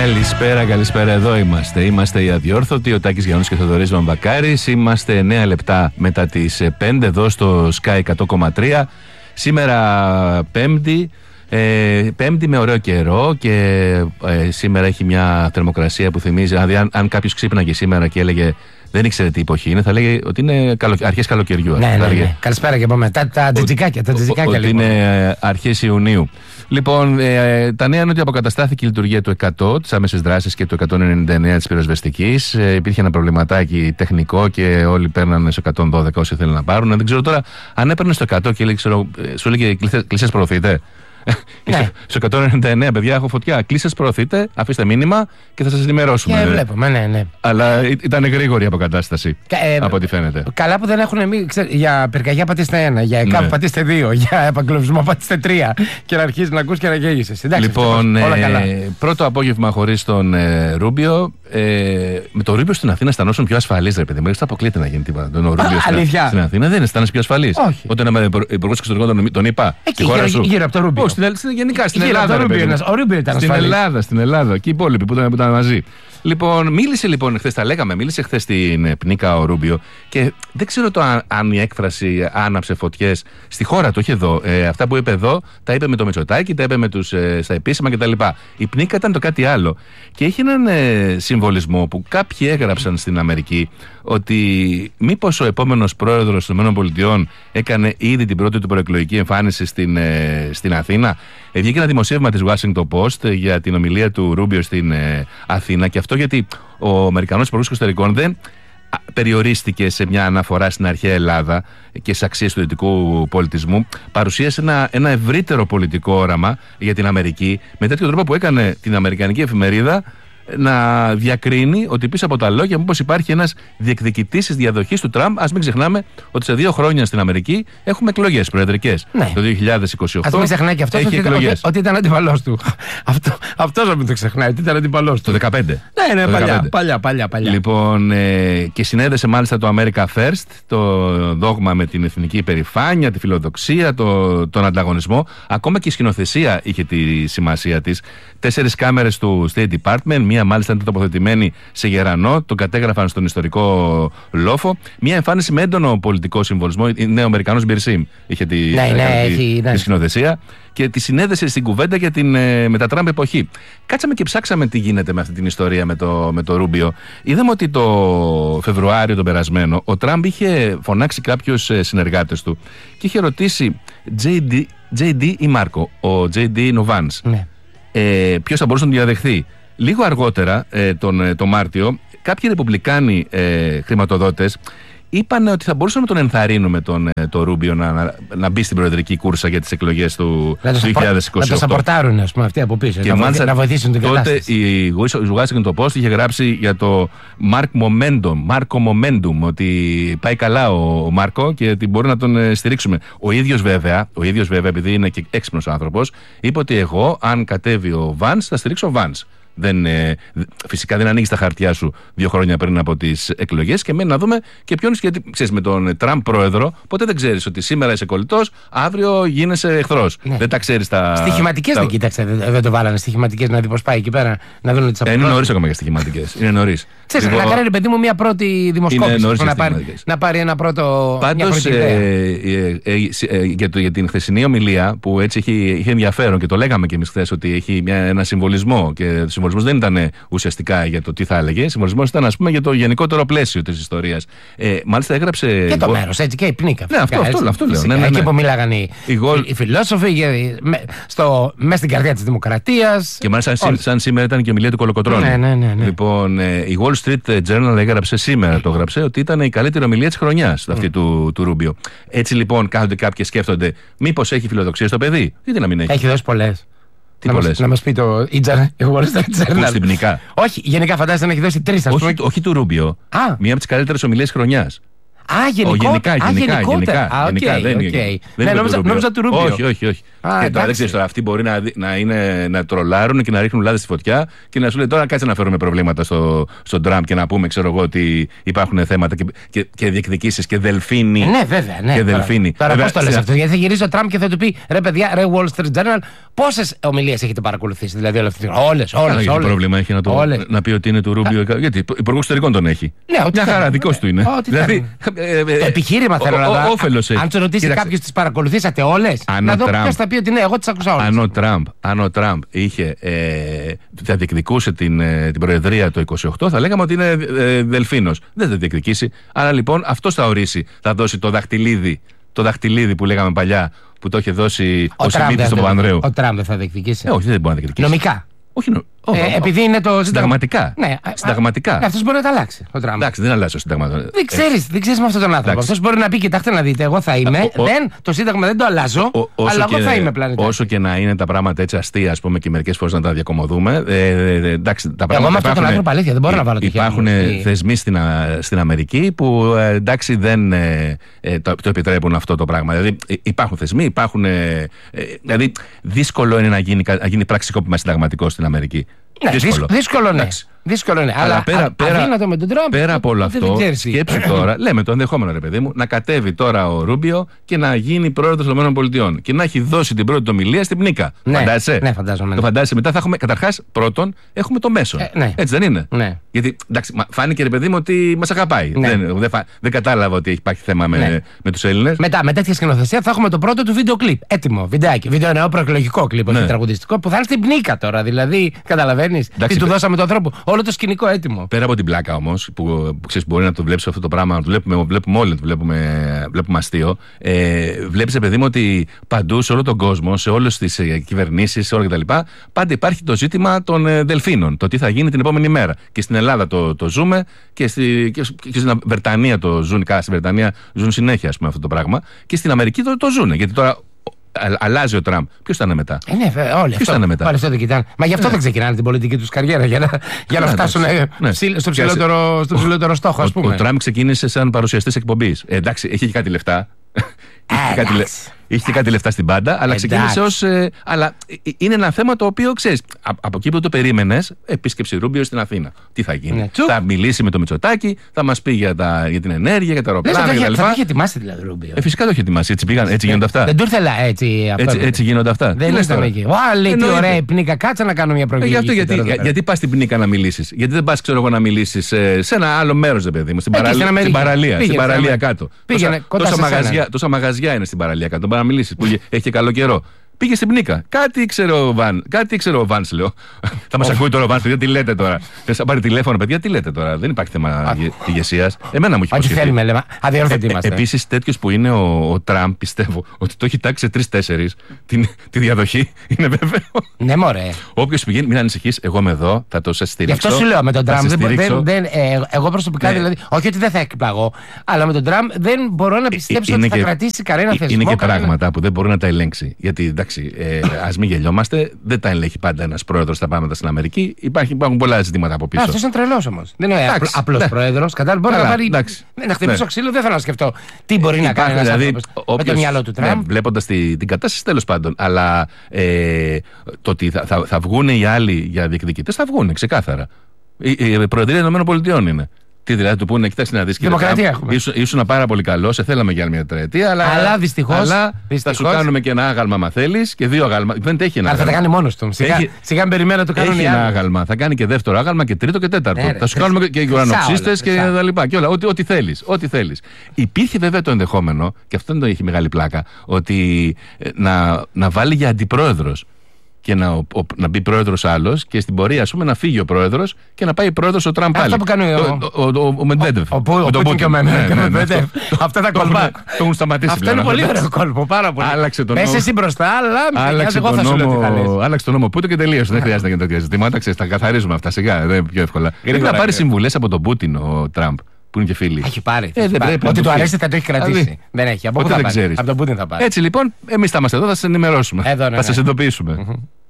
Καλησπέρα, εδώ είμαστε. Είμαστε οι Αδιόρθωτοι, ο Τάκης Γιαννούς και ο Θοδωρής Βαμβακάρης. Είμαστε 9 λεπτά μετά τις 5 εδώ στο Sky 100,3. Σήμερα Πέμπτη με ωραίο καιρό και σήμερα έχει μια θερμοκρασία που θυμίζει. Δηλαδή, αν κάποιος ξύπναγε σήμερα και έλεγε δεν ήξερε τι εποχή είναι, θα λέγε ότι είναι αρχές καλοκαιριού. Ναι. Καλησπέρα και από μετά τα τζιτζικάκια. Ότι είναι αρχές Ιουνίου. Λοιπόν, τα νέα είναι ότι αποκαταστάθηκε η λειτουργία του 100, της άμεσης δράσης και του 199 της πυροσβεστικής. Υπήρχε ένα προβληματάκι τεχνικό και όλοι παίρνανε στο 112 όσοι θέλουν να πάρουν. Δεν ξέρω τώρα αν έπαιρνε στο 100 και σου έλεγε κλείσες προωθείτε. Ναι. Στο 199, παιδιά, έχω φωτιά. Κλείσες, προωθείτε, αφήστε μήνυμα και θα σας ενημερώσουμε. Και βλέπουμε, ναι. Αλλά ήταν γρήγορη η αποκατάσταση, από ό,τι φαίνεται. Καλά που δεν έχουν για πυρκαγιά πατήστε 1, για ΕΚΑΠ πατήστε 2, για επαγγελματισμό πατήστε 3 και να αρχίσει να ακούς και να γέλγεσαι. Λοιπόν, πρώτο απόγευμα χωρίς τον Ρούμπιο. Με τον Ρούμπιο στην Αθήνα αισθανόσουν πιο ασφαλείς, ρε παιδί μου. Δεν αποκλείεται να γίνει τίποτα. Τον Ρούμπιο στην Αθήνα δεν αισθάνεσαι πιο ασφαλής. Όταν είμαι υπουργός εξωτερικών τον είπα. Γύρω από το Ρούμπιο. Γενικά στην Ελλάδα. Ο Ρούμπιο ήταν ασφαλής. Στην Ελλάδα και οι υπόλοιποι που ήταν μαζί. Λοιπόν, μίλησε χθες, τα λέγαμε, μίλησε χθες στην Πνίκα ο Ρούμπιο και δεν ξέρω αν η έκφραση άναψε φωτιές στη χώρα του, όχι εδώ. Αυτά που είπε εδώ, τα είπε με το Μητσοτάκη, τα είπε στα επίσημα κτλ. Η Πνίκα ήταν το κάτι άλλο. Και έχει έναν συμβολισμό που κάποιοι έγραψαν στην Αμερική ότι μήπως ο επόμενος πρόεδρος των ΗΠΑ έκανε ήδη την πρώτη του προεκλογική εμφάνιση στην Αθήνα. Βγήκε ένα δημοσίευμα της Washington Post για την ομιλία του Ρούμπιο στην Αθήνα και αυτό γιατί ο Αμερικανός Υπουργός Εξωτερικών δεν περιορίστηκε σε μια αναφορά στην αρχαία Ελλάδα και στις αξίες του δυτικού πολιτισμού. Παρουσίασε ένα ευρύτερο πολιτικό όραμα για την Αμερική με τέτοιο τρόπο που έκανε την αμερικανική εφημερίδα να διακρίνει ότι πίσω από τα λόγια μήπως υπάρχει ένας διεκδικητής της διαδοχής του Τραμπ. Ας μην ξεχνάμε ότι σε 2 χρόνια στην Αμερική έχουμε εκλογές προεδρικές. Ναι. Το 2028. Ας μην ξεχνάει και αυτός ότι ήταν αντιπαλός του. Αυτός να μην το ξεχνάει, ότι ήταν αντιπαλός του. Το 2015. Ναι, παλιά. Λοιπόν, και συνέδεσε μάλιστα το America First, το δόγμα με την εθνική υπερηφάνεια, τη φιλοδοξία, τον ανταγωνισμό. Ακόμα και η σκηνοθεσία είχε τη σημασία της. 4 κάμερες του State Department, μία μάλιστα ήταν τοποθετημένη σε Γερανό, τον κατέγραφαν στον ιστορικό λόφο. Μία εμφάνιση με έντονο πολιτικό συμβολισμό. Είναι ο Αμερικανός Μπιρσίμ είχε τη σκηνοθεσία και τη συνέδεσε στην κουβέντα για την μετατράμπ εποχή. Κάτσαμε και ψάξαμε τι γίνεται με αυτή την ιστορία με το Ρούμπιο. Είδαμε ότι το Φεβρουάριο τον περασμένο ο Τραμπ είχε φωνάξει κάποιους συνεργάτες του και είχε ρωτήσει JD ή Μάρκο, ο JD είναι ο Vance. Ναι. Ποιος θα μπορούσε να τον διαδεχθεί. Λίγο αργότερα, το Μάρτιο, κάποιοι ρεπουμπλικάνοι χρηματοδότες είπαν ότι θα μπορούσαμε να τον ενθαρρύνουμε το Ρούμπιο να μπει στην προεδρική κούρσα για τις εκλογές του 2028. Να το σαπορτάρουν, ας πούμε, αυτοί από πίσω. Και να βοηθήσουν την κατάσταση. Τότε η Washington Post είχε γράψει για το Μάρκο Momentum, ότι πάει καλά ο Μάρκο και ότι μπορεί να τον στηρίξουμε. Ο ίδιος βέβαια, επειδή είναι και έξυπνος άνθρωπος, είπε ότι εγώ, αν κατέβει ο Vance, θα στηρίξω ο Vance. Φυσικά δεν ανοίγει τα χαρτιά σου 2 χρόνια πριν από τις εκλογές και μένει να δούμε και ποιον. Γιατί ξέρεις, με τον Τραμπ πρόεδρο, ποτέ δεν ξέρεις ότι σήμερα είσαι κολλητός, αύριο γίνεσαι εχθρός. Ναι. Δεν τα ξέρεις τα. Στοιχηματικές δεν κοίταξε, δεν το βάλανε στοιχηματικές να δει πώς πάει εκεί πέρα, να δουν τις αποφάσεις. Είναι νωρίς ακόμα για στοιχηματικές. Είναι νωρίς. Ξέρεις, να κάνει, παιδί μου, μια πρώτη δημοσκόπηση. Να πάρει ένα πρώτο. Πάντως, για την χθεσινή ομιλία που έτσι είχε ενδιαφέρον και το λέγαμε και εμείς χθες ότι έχει ένα συμβολισμό και ο συμβολισμός δεν ήταν ουσιαστικά για το τι θα έλεγε. Ο συμβολισμός ήταν, ας πούμε, για το γενικότερο πλαίσιο της ιστορίας. Μάλιστα έγραψε. Και το μέρος, έτσι, και η Πνίκα. Ναι, αυτό λέω. Ναι. Εκεί που μιλάγαν οι φιλόσοφοι, μέσα στην καρδιά της δημοκρατίας. Και μάλιστα σαν σήμερα ήταν και η ομιλία του Κολοκοτρώνη. Ναι. Λοιπόν, η Wall Street Journal έγραψε σήμερα, το έγραψε, ότι ήταν η καλύτερη ομιλία της χρονιάς αυτή του Ρούμπιο. Έτσι λοιπόν κάθονται κάποιοι σκέφτονται, μήπως έχει φιλοδοξία στο παιδί, γιατί να μην έχει. Έχει δώσει πολλές. Να μας πει το Wall Street Journal. Στην Πνίκα. Όχι, γενικά φαντάζεσαι να έχει δώσει 3. Όχι του Ρούμπιο. Μία από τις καλύτερες ομιλίες χρονιάς. Γενικά. Γενικά. Νόμιζα του Ρούμπιο. Όχι. Και τώρα δεν ξέρει τώρα, αυτοί μπορεί να τρολάρουν και να ρίχνουν λάδι στη φωτιά και να σου λέει τώρα κάτσε να φέρουμε προβλήματα στον Τραμπ και να πούμε, ξέρω εγώ, ότι υπάρχουν θέματα και διεκδικήσεις και δελφίνοι. Ναι, βέβαια. Ναι, και δελφίνοι. Τώρα πώς το λες αυτό? Γιατί θα γυρίσει ο Τραμπ και θα του πει ρε παιδιά, ρε Wall Street Journal, πόσες ομιλίες έχετε παρακολουθήσει? Δηλαδή όλες. Τι πρόβλημα έχει να πει ότι είναι του Ρούμπιο? Γιατί υπουργός εξωτερικών τον έχει. Μια χαρά, δικός του είναι. Δηλαδή. Το επιχείρημα θέλω να δω. Αν του ρωτήσει κάποιο, τις παρακολουθήσατε όλες? Να δω ποιος θα πει ότι ναι, εγώ τις άκουσα όλες. Αν ο Τραμπ θα διεκδικούσε την προεδρία το 28, θα λέγαμε ότι είναι δελφίνος. Δεν θα διεκδικήσει. Άρα λοιπόν αυτός θα ορίσει, θα δώσει το δαχτυλίδι που λέγαμε παλιά, που το είχε δώσει ο Σιμίτης στον Παπανδρέου. Ο Τραμπ δεν θα διεκδικήσει. Όχι, δεν μπορεί να διεκδικήσει. Νομικά. Όχι, επειδή είναι το. Συνταγματικά. Ναι, συνταγματικά. Αυτό μπορεί να τα αλλάξει. Εντάξει, δεν αλλάζει το Σύνταγμα. Δεν ξέρει με αυτόν τον άνθρωπο. Αυτό μπορεί να πει: κοιτάξτε να δείτε, εγώ θα είμαι. Το Σύνταγμα δεν το αλλάζω. Αλλά εγώ θα είμαι πλανητάρχη. Όσο και να είναι τα πράγματα έτσι αστεία, α πούμε, και μερικές φορές να τα διακομωδούμε. Εντάξει, τα πράγματα. Εγώ με αυτόν τον άνθρωπο αλήθεια δεν μπορώ να βάλω το χέρι. Υπάρχουν θεσμοί στην Αμερική που εντάξει δεν το επιτρέπουν αυτό το πράγμα. Δηλαδή υπάρχουν θεσμοί, υπάρχουν. Δηλαδή δύσκολο είναι να γίνει πραξικόπημα συνταγματικό στην Αμερική. Δύσκολο είναι. Αλλά αδύνατο με τον Τραμπ. Πέρα από όλο αυτό, σκέψου τώρα, λέμε το ενδεχόμενο, ρε παιδί μου, να κατέβει τώρα ο Ρούμπιο και να γίνει πρόεδρος των ΗΠΑ και να έχει δώσει την πρώτη ομιλία στην Πνίκα. Φαντάζεσαι? Ναι, φαντάζομαι. Το φαντάζεσαι. Μετά θα έχουμε, καταρχάς, πρώτον, έχουμε το μέσο. Έτσι δεν είναι? Ναι. Γιατί εντάξει, φάνηκε, ρε παιδί μου, ότι μας αγαπάει. Δεν κατάλαβα ότι υπάρχει θέμα με τους Έλληνες. Μετά, με τέτοια σκηνοθεσία, θα έχουμε το πρώτο του βίντεο κλιπ. Έτοιμο, βιντεάκι. Βίντεο νέο προεκλογικό κλιπ, όχι τραγουδιστικό, που θα είναι στην Πνίκα τώρα. Δηλαδή, καταλαβαίνεις τι του δώσαμε τον άνθρωπο. Όλο το σκηνικό έτοιμο. Πέρα από την πλάκα όμως, που ξέρεις, μπορεί να το βλέπεις αυτό το πράγμα, να το βλέπουμε όλοι, να το βλέπουμε αστείο. Βλέπεις, παιδί μου, ότι παντού σε όλο τον κόσμο, σε όλες τις κυβερνήσεις, σε όλα κτλ., πάντα υπάρχει το ζήτημα των δελφίνων. Το τι θα γίνει την επόμενη μέρα. Και στην Ελλάδα το ζούμε και στην Βρετανία το ζουν. Στη Βρετανία ζουν συνέχεια, ας πούμε, αυτό το πράγμα. Και στην Αμερική το ζουν. Γιατί τώρα αλλάζει ο Τραμπ. Ποιος θα είναι μετά? Ναι, όλοι. Ποιος θα είναι μετά? Μα γι' αυτό δεν ξεκινάνε την πολιτική τους καριέρα, για να φτάσουν στο ψηλότερο στόχο, ας πούμε. Ο Τραμπ ξεκίνησε σαν παρουσιαστής εκπομπής. Εντάξει, έχει και κάτι λεφτά. Είχε και κάτι λεφτά στην πάντα, αλλά ξεκίνησε ως. Αλλά είναι ένα θέμα το οποίο ξέρεις. Από εκεί που το περίμενες, επίσκεψη Ρούμπιο στην Αθήνα. Τι θα γίνει? Θα μιλήσει με το Μητσοτάκη, θα μας πει για την ενέργεια, για τα αεροπλάνα κτλ. Θα το είχε ετοιμάσει δηλαδή Ρούμπιο. Φυσικά το είχε ετοιμάσει. Έτσι γίνονται αυτά. Δεν του ήθελα έτσι. Έτσι γίνονται αυτά. Δεν ήταν εκεί. Λέει τι ωραία η Πνίκα, κάτσε να κάνω μια προεκλογική. Γιατί πας στην Πνίκα να μιλήσεις? Γιατί δεν πας, ξέρω εγώ, να μιλήσεις σε ένα άλλο μέρος, παιδί μου, στην παραλία κάτω. Τόσα μαγαζιά είναι στην παραλία κάτω. Μπορεί να μιλήσεις που έχει και καλό καιρό. Πήγε στην Πνίκα. Κάτι ήξερε ο Βάνς, λέω. Θα μας ακούει τώρα ο Βάνς, παιδιά, τι λέτε τώρα? Θα πάρει τηλέφωνο, παιδιά, τι λέτε τώρα? Δεν υπάρχει θέμα ηγεσίας. Εμένα μου έχει υποσχεθεί. Όχι, θέλουμε, λέμε. Αδιόρθωτοι είμαστε. Επίσης, τέτοιος που είναι ο Τραμπ, πιστεύω ότι το έχει τάξει σε 3-4 τη διαδοχή. Είναι βέβαιο. Ναι, μωρέ. Όποιος πηγαίνει, μην ανησυχείς, εγώ είμαι εδώ, θα το σε στηρίξω. Γι' αυτό σου λέω με τον Τραμπ. Εγώ προσωπικά δηλαδή, όχι ότι δεν θα εκπλαγώ, αλλά με τον Τραμπ δεν μπορώ να πιστέψω ότι θα κρατήσει κανένα θεσμό. Είναι και πράγματα που δεν μπορεί να τα ελέγξει. Γιατί εντάξει. Ας μην γελιόμαστε, δεν τα ελέγχει πάντα ένας πρόεδρος στα πράγματα στην Αμερική. Υπάρχουν πολλά ζητήματα από πίσω. Αυτός είναι τρελός όμως. Δεν είναι απλός πρόεδρος. Μπορεί να πάρει. Να χτυπήσω ξύλο, δεν θέλω να σκεφτώ τι μπορεί να κάνει ένας άνθρωπος με το μυαλό του Τραμπ. Βλέποντας την κατάσταση, τέλος πάντων. Αλλά το ότι θα βγουν οι άλλοι για διεκδικητές, θα βγουν ξεκάθαρα. Η Προεδρία των ΗΠΑ είναι. Τι δηλαδή του πούνε, κοιτάξτε να δεις, Δημοκρατία έχουμε. Ήσουν πάρα πολύ καλό, σε θέλαμε για άλλη μια τετραετία, αλλά δυστυχώς θα σου κάνουμε και ένα άγαλμα, άμα θέλεις, και 2 άγαλμα. Δεν έχει ένα. Αλλά θα τα κάνει μόνος του. Σιγά περιμένω να το κάνουν. Έχει ένα άγαλμα. Θα κάνει και δεύτερο άγαλμα και τρίτο και τέταρτο. Θα σου κάνουμε και ουρανοξύστες και τα λοιπά. Και όλα. Ό,τι θέλεις. Υπήρχε βέβαια το ενδεχόμενο, και αυτό δεν το έχει μεγάλη πλάκα, ότι να βάλει για αντιπρόεδρος. Και να μπει πρόεδρος άλλος και στην πορεία, ας πούμε, να φύγει ο πρόεδρος και να πάει πρόεδρος ο Τραμπ πάλι. Αυτό που κάνει ο Μεντβέντεφ. Ο Πούτιν και ο Μεντβέντεφ. Αυτά τα κολπά. Το έχουν σταματήσει. Αυτό είναι πολύ ωραίο κόλπο, πάρα πολύ. Πες εσύ μπροστά, αλλά άλλαξε τον νόμο Πούτιν και τελείωσε. Δεν χρειάζεται να γίνει τέτοια ζητήματα. Τα καθαρίζουμε αυτά σιγά. Δεν είναι πιο εύκολα. Δεν θα πάρει συμβουλές από τον Πούτιν ο Τραμπ. Που είναι και φίλοι. Έχει πάρει. Ότι του αρέσει θα το έχει κρατήσει. Δεν έχει. Από πού θα πάρει? Από τον Πούτιν θα πάρει. Έτσι λοιπόν, εμείς θα είμαστε εδώ, θα σας ενημερώσουμε. Θα σας ειδοποιήσουμε.